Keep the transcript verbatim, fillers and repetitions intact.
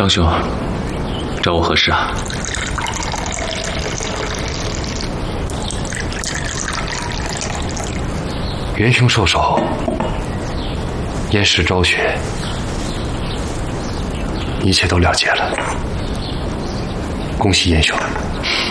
张兄，找我何事啊？ 元兄受首，燕氏昭雪，一切都了结了。恭喜燕兄。